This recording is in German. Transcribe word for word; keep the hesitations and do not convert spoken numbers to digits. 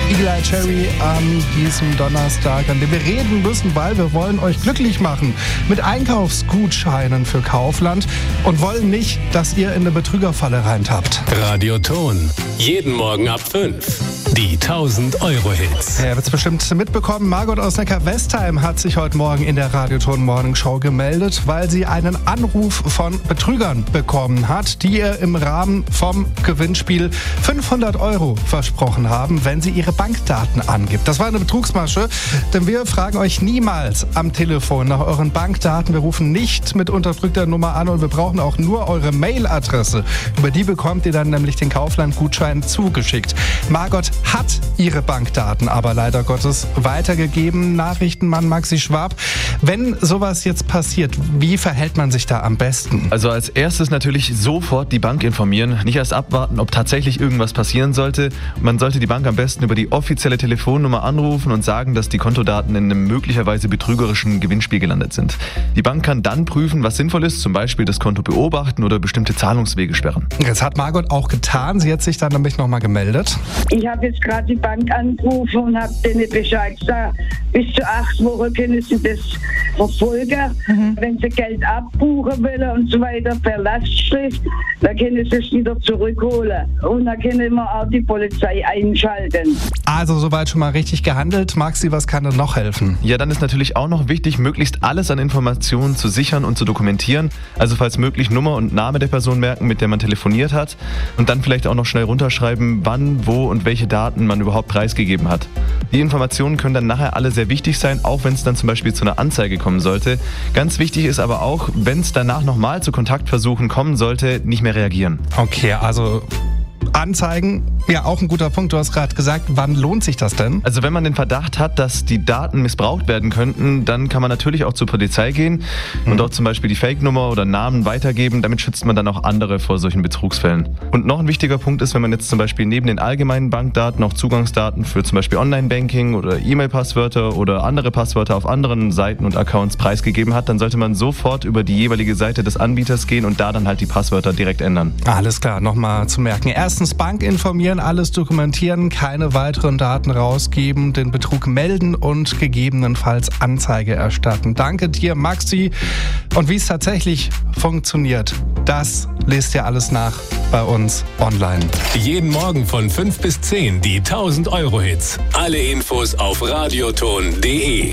Eagle Eye Cherry an diesem Donnerstag, an dem wir reden müssen, weil wir wollen euch glücklich machen mit Einkaufsgutscheinen für Kaufland und wollen nicht, dass ihr in eine Betrügerfalle reintappt. Radioton. Jeden Morgen ab fünf. Die tausend-Euro-Hits. Ihr habt es bestimmt mitbekommen, Margot aus Neckar-Westheim hat sich heute Morgen in der Radioton Morning Show gemeldet, weil sie einen Anruf von Betrügern bekommen hat, die ihr im Rahmen vom Gewinnspiel fünfhundert Euro versprochen haben, wenn sie ihre Bankdaten angibt. Das war eine Betrugsmasche, denn wir fragen euch niemals am Telefon nach euren Bankdaten. Wir rufen nicht mit unterdrückter Nummer an und wir brauchen auch nur eure Mailadresse. Über die bekommt ihr dann nämlich den Kaufland-Gutschein zugeschickt. Margot hat ihre Bankdaten aber leider Gottes weitergegeben. Nachrichtenmann Maxi Schwab. Wenn sowas jetzt passiert, wie verhält man sich da am besten? Also als erstes natürlich sofort die Bank informieren. Nicht erst abwarten, ob tatsächlich irgendwas passieren sollte. Man sollte die Bank am besten über die offizielle Telefonnummer anrufen und sagen, dass die Kontodaten in einem möglicherweise betrügerischen Gewinnspiel gelandet sind. Die Bank kann dann prüfen, was sinnvoll ist, zum Beispiel das Konto beobachten oder bestimmte Zahlungswege sperren. Das hat Margot auch getan. Sie hat sich dann nämlich nochmal gemeldet. Ich habe jetzt gerade die Bank angerufen und habe denen Bescheid gesagt, bis zu acht Wochen können sie das verfolgen. Mhm. Wenn sie Geld abbuchen wollen und so weiter per Lastschrift, dann können sie es wieder zurückholen. Und dann können wir auch die Polizei einschalten. Also soweit schon mal richtig gehandelt. Maxi, was kann denn noch helfen? Ja, dann ist natürlich auch noch wichtig, möglichst alles an Informationen zu sichern und zu dokumentieren. Also falls möglich Nummer und Name der Person merken, mit der man telefoniert hat. Und dann vielleicht auch noch schnell runterschreiben, wann, wo und welche Daten man überhaupt preisgegeben hat. Die Informationen können dann nachher alle sehr wichtig sein, auch wenn es dann zum Beispiel zu einer Anzeige kommen sollte. Ganz wichtig ist aber auch, wenn es danach nochmal zu Kontaktversuchen kommen sollte, nicht mehr reagieren. Okay, also Anzeigen, ja auch ein guter Punkt. Du hast gerade gesagt, wann lohnt sich das denn? Also wenn man den Verdacht hat, dass die Daten missbraucht werden könnten, dann kann man natürlich auch zur Polizei gehen mhm. und dort zum Beispiel die Fake-Nummer oder Namen weitergeben. Damit schützt man dann auch andere vor solchen Betrugsfällen. Und noch ein wichtiger Punkt ist, wenn man jetzt zum Beispiel neben den allgemeinen Bankdaten auch Zugangsdaten für zum Beispiel Online-Banking oder E-Mail-Passwörter oder andere Passwörter auf anderen Seiten und Accounts preisgegeben hat, dann sollte man sofort über die jeweilige Seite des Anbieters gehen und da dann halt die Passwörter direkt ändern. Alles klar, nochmal zu merken. Erstens Bank informieren, alles dokumentieren, keine weiteren Daten rausgeben, den Betrug melden und gegebenenfalls Anzeige erstatten. Danke dir, Maxi. Und wie es tatsächlich funktioniert, das lest ihr alles nach bei uns online. Jeden Morgen von fünf bis zehn die tausend-Euro-Hits. Alle Infos auf radioton punkt de.